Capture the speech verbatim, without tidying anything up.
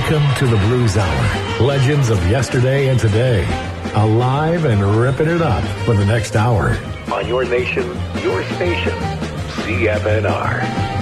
Welcome to the Blues Hour. Legends of yesterday and today. Alive and ripping it up for the next hour. On your nation, your station, C F N R.